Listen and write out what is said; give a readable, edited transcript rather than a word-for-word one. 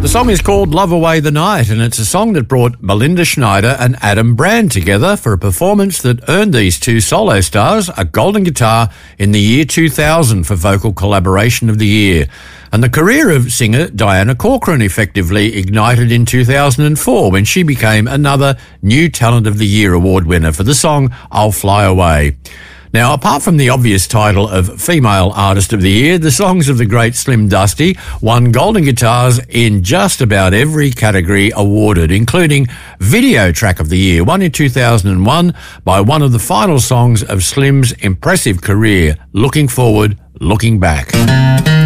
The song is called Love Away the Night, and it's a song that brought Belinda Schneider and Adam Brand together for a performance that earned these two solo stars a Golden Guitar in the year 2000 for Vocal Collaboration of the Year. And the career of singer Diana Corcoran effectively ignited in 2004 when she became another New Talent of the Year award winner for the song I'll Fly Away. Now, apart from the obvious title of Female Artist of the Year, the songs of the great Slim Dusty won Golden Guitars in just about every category awarded, including Video Track of the Year, won in 2001 by one of the final songs of Slim's impressive career, Looking Forward, Looking Back.